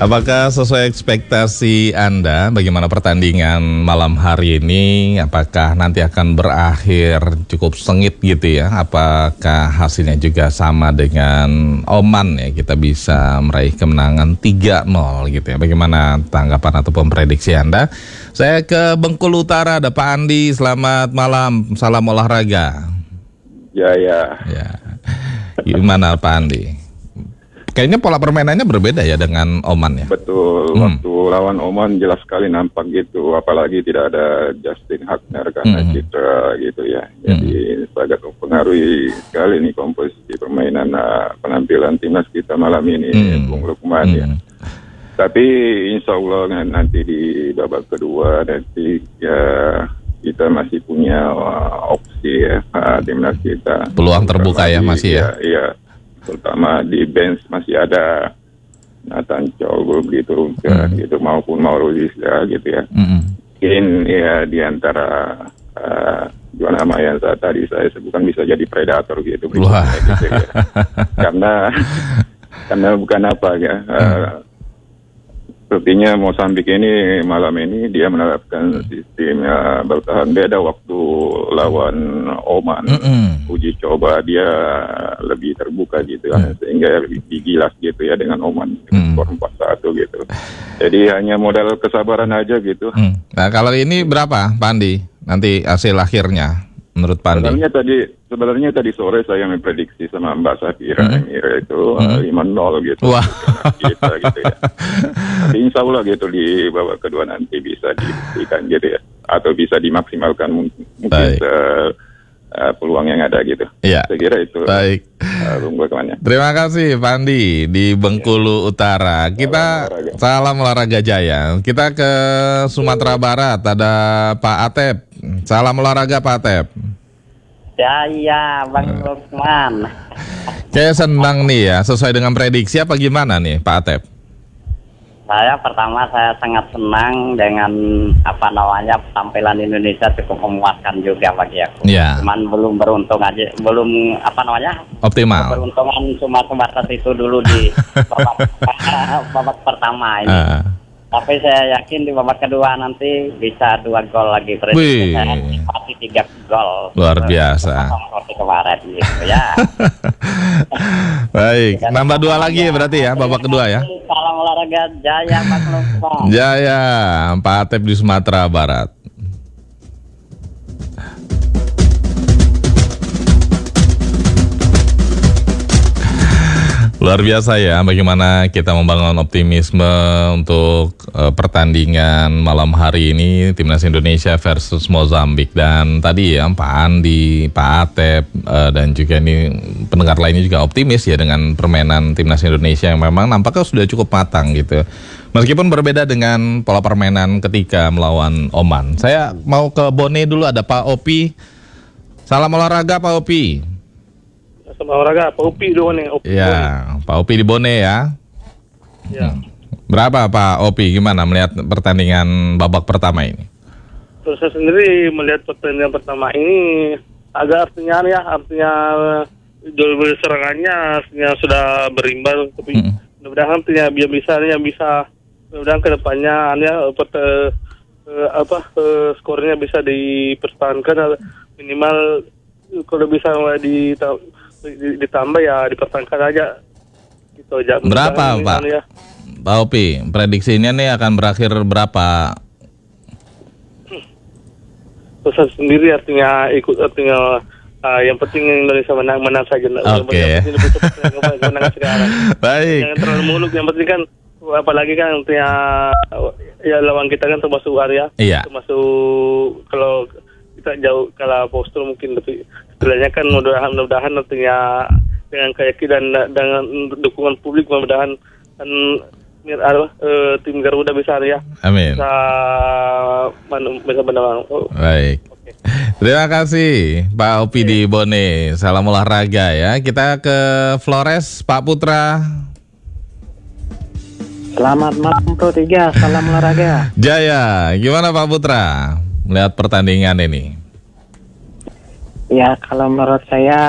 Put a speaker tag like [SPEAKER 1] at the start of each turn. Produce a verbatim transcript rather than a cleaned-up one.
[SPEAKER 1] Apakah sesuai ekspektasi Anda? Bagaimana pertandingan malam hari ini? Apakah nanti akan berakhir cukup sengit gitu ya? Apakah hasilnya juga sama dengan Oman ya? Kita bisa meraih kemenangan tiga nol gitu ya. Bagaimana tanggapan ataupun prediksi Anda? Saya ke Bengkulu Utara, ada Pak Andi. Selamat malam, salam olahraga.
[SPEAKER 2] Ya, ya.
[SPEAKER 1] Ya. Gimana Pak Andi? Kayaknya pola permainannya berbeda ya dengan Oman ya?
[SPEAKER 2] Betul,
[SPEAKER 1] hmm.
[SPEAKER 2] waktu lawan Oman jelas sekali nampak gitu, apalagi tidak ada Justin Hagner karena
[SPEAKER 1] hmm.
[SPEAKER 2] cedera gitu ya. Jadi hmm. sangat mempengaruhi sekali nih komposisi permainan uh, penampilan timnas kita malam ini, hmm. Bung Lukman hmm. ya. Tapi insya Allah nanti di babak kedua nanti ya kita masih punya uh, opsi ya, uh, timnas kita.
[SPEAKER 1] Peluang terbuka ya masih ya?
[SPEAKER 2] Iya. Terutama di bench masih ada Nathan Cogul gitu, mm. gitu maupun Mauro Zisda gitu ya.
[SPEAKER 1] Mm-hmm.
[SPEAKER 2] Mungkin ya di antara uh, Juan Amayan saat tadi saya sebutkan bisa jadi predator gitu, gitu, gitu ya. karena karena bukan apa ya. Uh, Sepertinya Mozambik ini malam ini dia menerapkan sistem uh, bertahan beda waktu lawan Oman. Mm-hmm. Uji coba dia lebih terbuka gitu ya, mm. sehingga lebih digilas gitu ya dengan Oman mm. skor empat satu gitu. Jadi hanya modal kesabaran aja gitu.
[SPEAKER 1] Mm. Nah kalau ini berapa Pak Andi nanti hasil akhirnya menurut Pak Andi?
[SPEAKER 2] Sebenarnya tadi sebenarnya tadi sore saya memprediksi sama Mbak Safira mm-hmm. Emira itu mm-hmm. uh, lima nol gitu.
[SPEAKER 1] Wah.
[SPEAKER 2] Kita gitu ya. Tapi insya Allah gitu di babak kedua nanti bisa dibuktikan gitu ya, atau bisa dimaksimalkan mungkin uh, uh, peluang yang ada gitu.
[SPEAKER 1] Iya.
[SPEAKER 2] Saya kira itu.
[SPEAKER 1] Baik.
[SPEAKER 2] Uh,
[SPEAKER 1] Terima kasih Pak Andi di Bengkulu ya. Utara. Kita salam olahraga. salam olahraga Jaya. Kita ke Sumatera Barat, ada Pak Atep. Salam olahraga Pak Atep.
[SPEAKER 3] Jaya Bang Lukman.
[SPEAKER 1] Saya senang nih ya, sesuai dengan prediksi apa gimana nih Pak Atep?
[SPEAKER 3] Saya pertama saya sangat senang dengan apa namanya tampilan Indonesia cukup memuaskan juga bagi aku.
[SPEAKER 1] Ya.
[SPEAKER 3] Cuman belum beruntung aja, belum apa namanya
[SPEAKER 1] optimal.
[SPEAKER 3] Beruntungan cuma sebatas itu dulu di babak, babak pertama ini. Uh. Tapi saya yakin di babak kedua nanti bisa dua gol lagi. Prediksi saya pasti tiga gol.
[SPEAKER 1] Luar biasa.
[SPEAKER 3] Seperti kemarin gitu ya.
[SPEAKER 1] Baik, nambah dua lagi ya berarti ya babak kedua ya.
[SPEAKER 3] Salam olahraga Jaya Pak Lukman.
[SPEAKER 1] Jaya, Pak Atep di Sumatera Barat. Luar biasa ya, bagaimana kita membangun optimisme untuk uh, pertandingan malam hari ini Timnas Indonesia versus Mozambik. Dan tadi ya Pak Andi, Pak Atep uh, dan juga ini pendengar lainnya juga optimis ya dengan permainan Timnas Indonesia yang memang nampaknya sudah cukup matang gitu. Meskipun berbeda dengan pola permainan ketika melawan Oman. Saya mau ke Bone dulu, ada Pak Opi. Salam olahraga Pak Opi.
[SPEAKER 4] Sama olahraga, Pak Upi dulu nih. Upi
[SPEAKER 1] ya,
[SPEAKER 4] Bone.
[SPEAKER 1] Pak Upi di Bone ya.
[SPEAKER 4] Ya.
[SPEAKER 1] Hmm. Berapa Pak Upi? Gimana melihat pertandingan babak pertama ini?
[SPEAKER 4] Terus saya sendiri melihat pertandingan pertama ini agak artinya ya, artinya jual serangannya artinya sudah berimbang, tapi hmm. mudah-mudahan artinya biar bisa, ya bisa, mudah-mudahan kedepannya ya pet, uh, apa uh, skornya bisa dipertahankan minimal kalau bisa di ditambah ya dipertahankan aja gitu aja.
[SPEAKER 1] Berapa Pak? Ya. Pak Opi, prediksinya nih akan berakhir berapa?
[SPEAKER 4] Terus sendiri artinya ikut artinya uh, yang penting Indonesia menang menang saja.
[SPEAKER 1] Oke. Okay.
[SPEAKER 4] Menang sekarang.
[SPEAKER 1] Baik.
[SPEAKER 4] Jangan terlalu muluk, yang penting kan apalagi kan artinya ya lawan kita kan termasuk area.
[SPEAKER 1] Iya.
[SPEAKER 4] Termasuk kalau kita jauh kalah postur mungkin lebih istilahnya kan mudah-mudahan mudah-mudahan nantinya dengan keyakinan dan dengan dukungan publik mudah-mudahan kan uh, tim Garuda bisa ya.
[SPEAKER 1] Amin.
[SPEAKER 4] Bisa bisa menang. Oh.
[SPEAKER 1] Baik. Okay. Terima kasih Pak Opi yeah. di Bone. Salam olahraga ya. Kita ke Flores, Pak Putra.
[SPEAKER 5] Selamat malam Pro tiga, salam olahraga.
[SPEAKER 1] Jaya, gimana Pak Putra melihat pertandingan ini?
[SPEAKER 5] Ya, kalau menurut saya